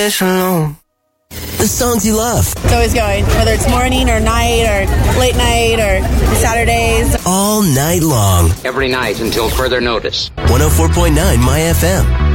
The songs you love. It's always going, whether it's morning or night or late night or Saturdays. All night long. Every night until further notice. 104.9 My FM.